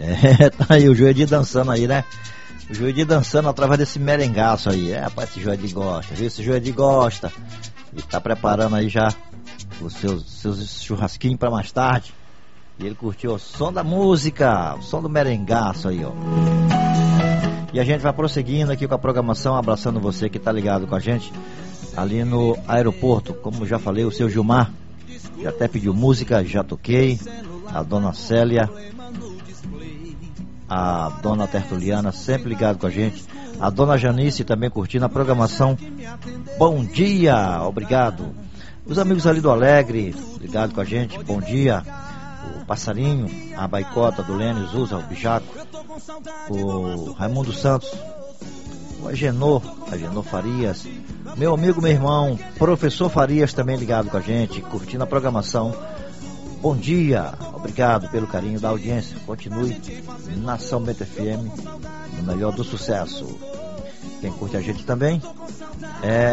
Tá aí o Joedi dançando aí, né? O Joedi dançando através desse merengaço aí. Rapaz, esse Joedi gosta, viu? Esse Joedi gosta. E tá preparando aí já os seus churrasquinhos pra mais tarde. E ele curtiu o som da música, o som do merengaço aí, ó. E a gente vai prosseguindo aqui com a programação, abraçando você que tá ligado com a gente ali no aeroporto. Como já falei, o seu Gilmar já até pediu música, já toquei. A dona Célia, a dona Tertuliana sempre ligado com a gente. A dona Janice também curtindo a programação. Bom dia, obrigado. Os amigos ali do Alegre ligado com a gente, bom dia. O Passarinho, a Baicota do Lênio, Zusa, o Bijaco, o Raimundo Santos, o Agenor Farias, meu amigo, meu irmão, professor Farias também ligado com a gente, curtindo a programação. Bom dia, obrigado pelo carinho da audiência. Continue na São Bento FM, no melhor do sucesso. Quem curte a gente também é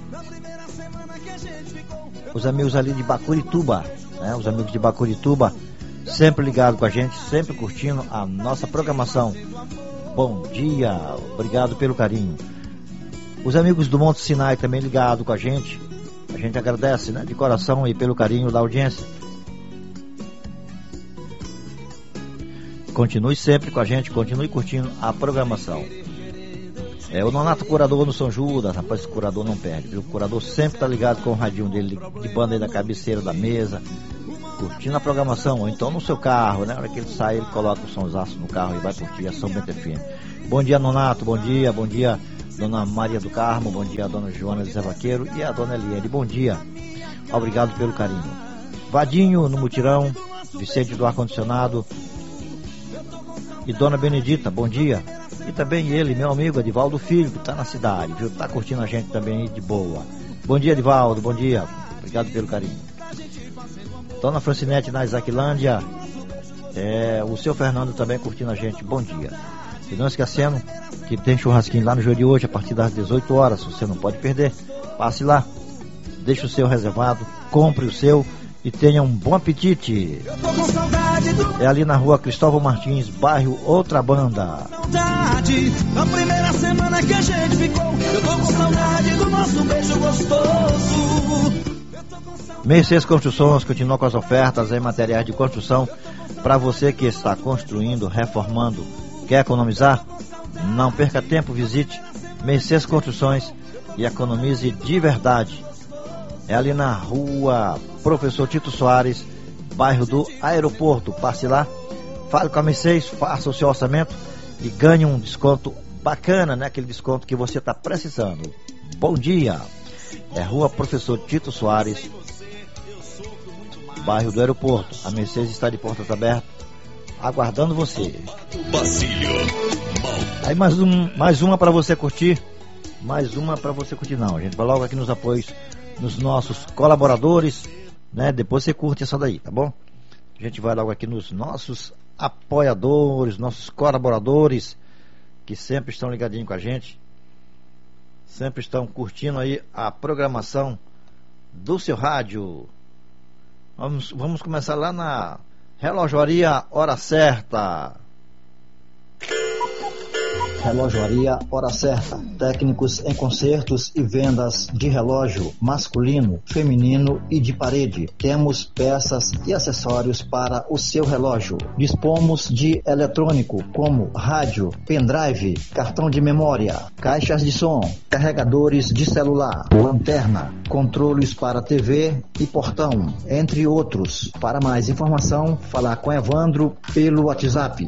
os amigos ali de Bacurituba, né? Os amigos de Bacurituba sempre ligados com a gente, sempre curtindo a nossa programação. Bom dia, obrigado pelo carinho. Os amigos do Monte Sinai também ligados com a gente agradece, né, de coração e pelo carinho da audiência. Continue sempre com a gente, continue curtindo a programação. O Nonato Curador no São Judas, rapaz, esse curador não perde, viu? O curador sempre tá ligado com o radinho dele de banda aí da cabeceira da mesa, curtindo a programação, ou então no seu carro, né? Na hora que ele sai, ele coloca o sonsaço no carro e vai curtir a São Bento FM. Bom dia, Nonato, bom dia, Dona Maria do Carmo, bom dia, Dona Joana de Zé Vaqueiro e a Dona Eliane, bom dia, obrigado pelo carinho. Vadinho no Mutirão, Vicente do Ar-Condicionado e Dona Benedita, bom dia. E também ele, meu amigo Edivaldo Filho, que tá na cidade, viu? Tá curtindo a gente também de boa. Bom dia, Edivaldo, bom dia, obrigado pelo carinho. Dona Francinete na Isaquilândia, o seu Fernando também curtindo a gente, bom dia. E não esquecendo que tem churrasquinho lá no Joio de hoje a partir das 18 horas, você não pode perder, passe lá, deixe o seu reservado, compre o seu e tenha um bom apetite. É ali na rua Cristóvão Martins, bairro Outra Banda. Na primeira semana que a gente ficou, eu tô com saudade do nosso beijo gostoso. Mercedes Construções continua com as ofertas em materiais de construção para você que está construindo, reformando, quer economizar? Não perca tempo, visite Mercedes Construções e economize de verdade. É ali na rua Professor Tito Soares, bairro do Aeroporto. Passe lá, fale com a Mercedes, faça o seu orçamento e ganhe um desconto bacana, né? Aquele desconto que você está precisando. Bom dia, é rua Professor Tito Soares, bairro do Aeroporto. A Mercedes está de portas abertas, aguardando você. Aí mais uma para você curtir. Mais uma para você curtir. Não, a gente vai logo aqui nos apoios nos nossos colaboradores, né? Depois você curte essa daí, tá bom? A gente vai logo aqui nos nossos apoiadores, nossos colaboradores, que sempre estão ligadinhos com a gente, sempre estão curtindo aí a programação do seu rádio. Vamos começar lá na Relojoaria Hora Certa. Relojoaria Hora Certa. Técnicos em consertos e vendas de relógio masculino, feminino e de parede. Temos peças e acessórios para o seu relógio. Dispomos de eletrônico como rádio, pendrive, cartão de memória, caixas de som, carregadores de celular, lanterna, controles para TV e portão, entre outros. Para mais informação, falar com Evandro pelo WhatsApp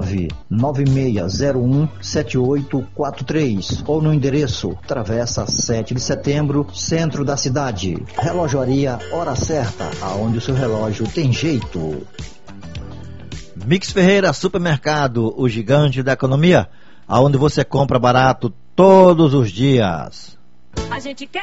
996017843 ou no endereço Travessa 7 de Setembro, centro da cidade. Relojoaria Hora Certa, aonde o seu relógio tem jeito. Mix Ferreira Supermercado, o gigante da economia, aonde você compra barato todos os dias. A gente quer